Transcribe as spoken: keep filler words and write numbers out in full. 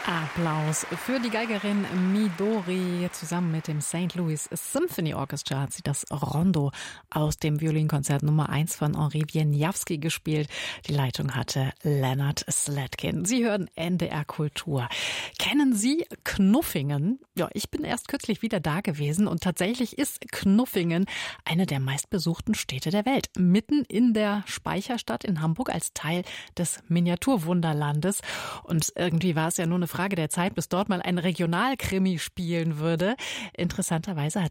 Applaus für die Geigerin Midori. Zusammen mit dem Saint Louis Symphony Orchestra hat sie das Rondo aus dem Violinkonzert Nummer eins von Henri Wieniawski gespielt. Die Leitung hatte Leonard Slatkin. Sie hören N D R Kultur. Kennen Sie Knuffingen? Ja, ich bin erst kürzlich wieder da gewesen und tatsächlich ist Knuffingen eine der meistbesuchten Städte der Welt. Mitten in der Speicherstadt in Hamburg als Teil des Miniaturwunderlandes. Und irgendwie war es ja nur eine Frage der Zeit, bis dort mal ein Regionalkrimi spielen würde. Interessanterweise hat